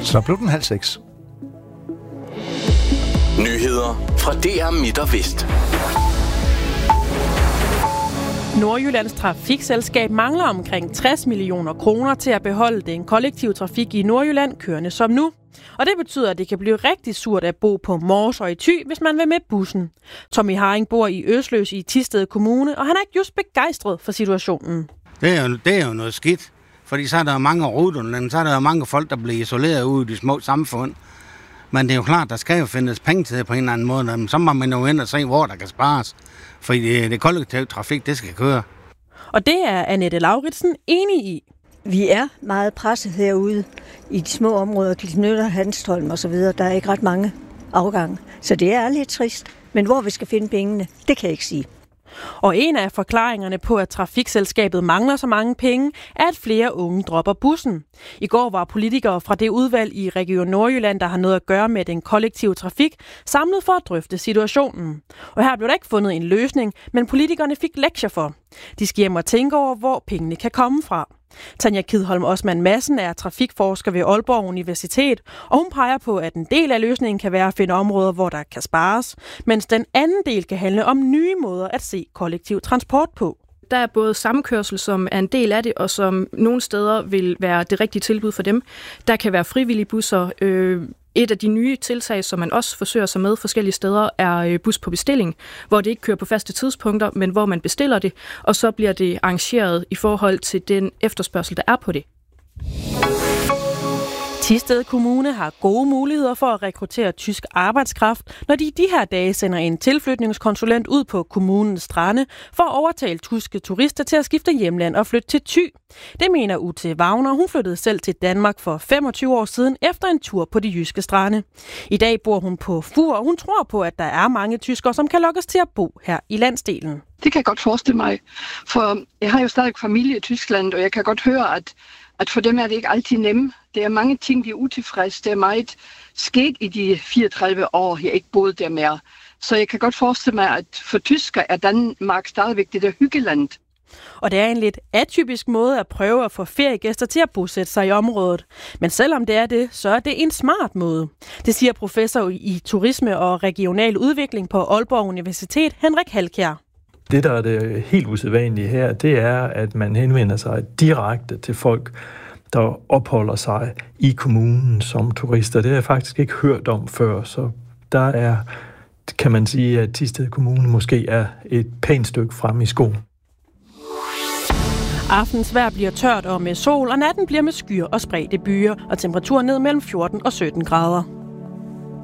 Så blev den 5:30. Nyheder fra DR Midt og Vest. Nordjyllands Trafikselskab mangler omkring 60 millioner kroner til at beholde den kollektive trafik i Nordjylland kørende som nu. Og det betyder, at det kan blive rigtig surt at bo på Mors og i Thy, hvis man vil med bussen. Tommy Haring bor i Øsløs i Thisted Kommune, og han er ikke just begejstret for situationen. Det er jo noget skidt, fordi så er der mange ruter, så er der mange folk, der bliver isoleret ude i de små samfund. Men det er jo klart, der skal jo findes penge til det på en eller anden måde. Så må man jo ind og se, hvor der kan spares. Fordi det kollektive trafik, det skal køre. Og det er Annette Lauritsen enig i. Vi er meget presset herude i de små områder, Klitmøller, Hanstholm og så videre. Der er ikke ret mange afgange. Så det er lidt trist. Men hvor vi skal finde pengene, det kan jeg ikke sige. Og en af forklaringerne på, at trafikselskabet mangler så mange penge, er, at flere unge dropper bussen. I går var politikere fra det udvalg i Region Nordjylland, der har noget at gøre med den kollektive trafik, samlet for at drøfte situationen. Og her blev der ikke fundet en løsning, men politikerne fik lektier for. De skal hjem og tænke over, hvor pengene kan komme fra. Tanja Kidholm Osman Madsen er trafikforsker ved Aalborg Universitet, og hun peger på, at en del af løsningen kan være at finde områder, hvor der kan spares, mens den anden del kan handle om nye måder at se kollektiv transport på. Der er både samkørsel, som er en del af det, og som nogle steder vil være det rigtige tilbud for dem. Der kan være frivillige busser. Et af de nye tiltag, som man også forsøger sig med forskellige steder, er bus på bestilling, hvor det ikke kører på faste tidspunkter, men hvor man bestiller det, og så bliver det arrangeret i forhold til den efterspørgsel, der er på det. Thisted Kommune har gode muligheder for at rekruttere tysk arbejdskraft, når de i de her dage sender en tilflytningskonsulent ud på kommunens strande for at overtale tyske turister til at skifte hjemland og flytte til Thy. Det mener Ute Wagner. Hun flyttede selv til Danmark for 25 år siden efter en tur på de jyske strande. I dag bor hun på Fur, og hun tror på, at der er mange tyskere, som kan lokkes til at bo her i landsdelen. Det kan jeg godt forestille mig, for jeg har jo stadig familie i Tyskland, og jeg kan godt høre, at for dem er det ikke altid nemt. Der er mange ting, de er utilfredse. Det er meget sket i de 34 år, jeg ikke boede der mere. Så jeg kan godt forestille mig, at for tysker er Danmark stadigvæk det der hyggeland. Og det er en lidt atypisk måde at prøve at få feriegæster til at bosætte sig i området. Men selvom det er det, så er det en smart måde. Det siger professor i turisme og regional udvikling på Aalborg Universitet, Henrik Halkjær. Det, der er det helt usædvanlige her, det er, at man henvender sig direkte til folk, der opholder sig i kommunen som turister. Det har jeg faktisk ikke hørt om før, så der er, kan man sige, at Thisted Kommune måske er et pænt stykke frem i skoen. Aftens vejr bliver tørt og med sol, og natten bliver med skyer og spredte byer, og temperaturen ned mellem 14 og 17 grader.